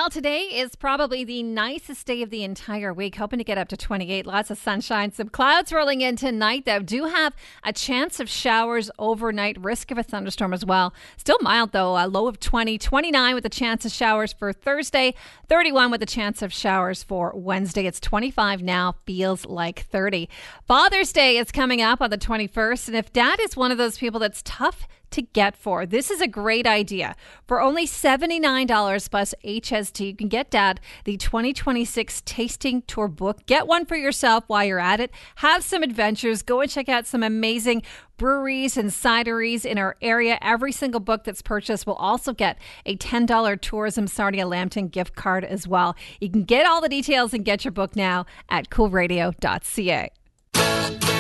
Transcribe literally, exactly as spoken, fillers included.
Well, today is probably the nicest day of the entire week. Hoping to get up to twenty-eight. Lots of sunshine. Some clouds rolling in tonight, though. Do have a chance of showers overnight. Risk of a thunderstorm as well. Still mild, though. A low of twenty. twenty-nine with a chance of showers for Thursday. thirty-one with a chance of showers for Wednesday. It's twenty-five now. Feels like thirty. Father's Day is coming up on the twenty-first. And if dad is one of those people that's tough to get for, this is a great idea. For only seventy-nine dollars plus H S T, you can get Dad the twenty twenty-six Tasting Tour book. Get one for yourself while you're at it. Have some adventures. Go and check out some amazing breweries and cideries in our area. Every single book that's purchased will also get a ten dollars Tourism Sarnia Lambton gift card as well. You can get all the details and get your book now at cool radio dot c a.